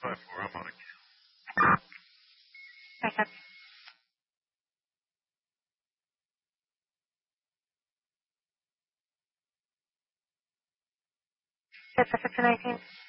5-4, I'm on it. Back up. That's up to 19.